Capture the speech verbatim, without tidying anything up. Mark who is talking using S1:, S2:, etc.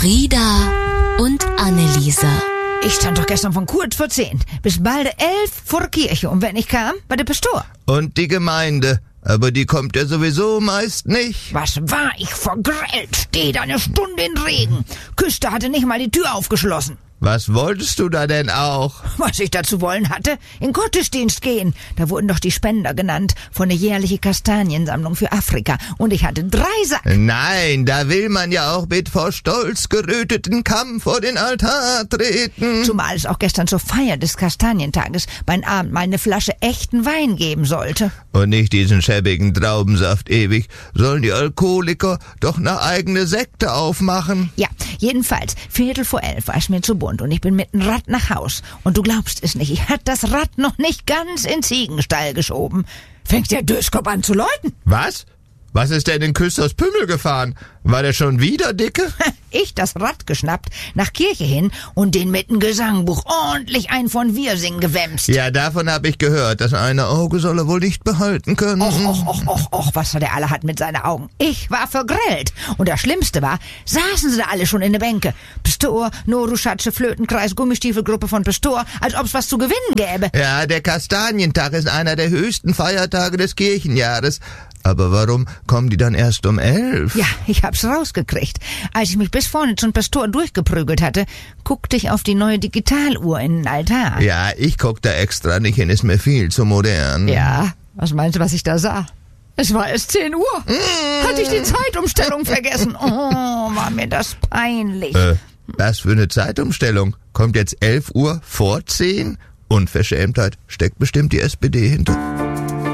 S1: Frieda und Anneliese.
S2: Ich stand doch gestern von kurz vor zehn bis bald elf vor der Kirche. Und wenn ich kam, war der Pastor.
S3: Und die Gemeinde. Aber die kommt ja sowieso meist nicht.
S2: Was war ich vergrellt? Steht eine Stunde in Regen. Küster hatte nicht mal die Tür aufgeschlossen.
S3: Was wolltest du da denn auch?
S2: Was ich dazu wollen hatte? In Gottesdienst gehen. Da wurden doch die Spender genannt von der jährlichen Kastaniensammlung für Afrika. Und ich hatte drei Sack.
S3: Nein, da will man ja auch mit vor Stolz geröteten Kamm vor den Altar treten.
S2: Zumal es auch gestern zur Feier des Kastanientages beim Abend mal eine Flasche echten Wein geben sollte.
S3: Und nicht diesen schäbigen Traubensaft ewig. Sollen die Alkoholiker doch eine eigene Sekte aufmachen?
S2: Ja, jedenfalls, Viertel vor elf war es mir zu bunt und ich bin mit dem Rad nach Haus. Und du glaubst es nicht, ich hatte das Rad noch nicht ganz in Ziegenstall geschoben. Fängt der Döskop an zu läuten.
S3: Was? Was ist denn in Küsters Pümmel gefahren? War der schon wieder dicke?
S2: Ich das Rad geschnappt, nach Kirche hin und den mit dem Gesangbuch ordentlich ein von Wirsing gewämst.
S3: Ja, davon hab ich gehört. Das eine Auge soll er wohl nicht behalten können.
S2: Och, och, och, och, och, was er der alle hat mit seinen Augen. Ich war vergrellt. Und das Schlimmste war, saßen sie da alle schon in der Bänke. Pastor, Noruschatze, Flötenkreis, Gummistiefelgruppe von Pastor, als ob's was zu gewinnen gäbe.
S3: Ja, der Kastanientag ist einer der höchsten Feiertage des Kirchenjahres. Aber warum kommen die dann erst um elf?
S2: Ja, ich hab's rausgekriegt. Als ich mich bis vorne zum Pastor durchgeprügelt hatte, guckte ich auf die neue Digitaluhr in den Altar.
S3: Ja, ich guck da extra nicht hin, ist mir viel zu modern.
S2: Ja, was meinst du, was ich da sah? Es war erst zehn Uhr.
S3: Mm.
S2: Hatte ich die Zeitumstellung vergessen? Oh, war mir das peinlich.
S3: Äh, was für eine Zeitumstellung? Kommt jetzt elf Uhr vor zehn? Unverschämtheit. Steckt bestimmt die S P D hinter.